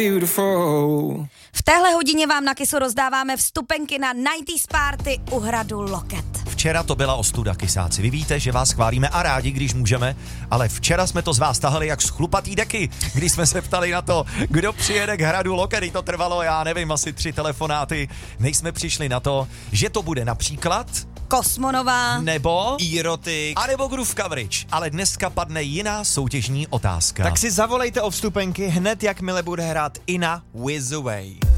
V téhle hodině vám na Kissu rozdáváme vstupenky na 90s party u hradu Loket. Včera to byla ostuda, kysáci. Vy víte, že vás chválíme a rádi, když můžeme, ale včera jsme to z vás tahali jak z chlupatý deky, když jsme se ptali na to, kdo přijede k hradu Loket. To trvalo, já nevím, asi 3 telefonáty. Nejsme přišli na to, že to bude například Kosmonová nebo Erotik a nebo Groove Coverage. Ale dneska padne jiná soutěžní otázka. Tak si zavolejte o vstupenky hned, jakmile bude hrát Ina With Away.